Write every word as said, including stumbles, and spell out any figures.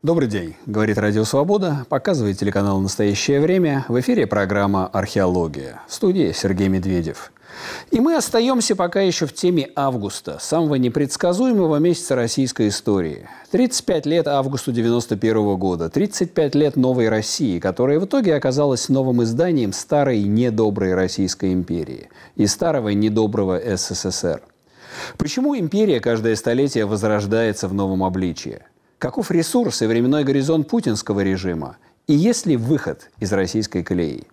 Добрый день, говорит Радио Свобода, показывает телеканал «Настоящее время». В эфире программа «Археология». В студии Сергей Медведев. И мы остаемся пока еще в теме августа, самого непредсказуемого месяца российской истории. тридцать пять лет августу девяносто первого года, тридцать пять лет новой России, которая в итоге оказалась новым изданием старой недоброй Российской империи и старого недоброго СССР. Почему империя каждое столетие возрождается в новом обличии? Каков ресурс и временной горизонт путинского режима? И есть ли выход из российской колеи?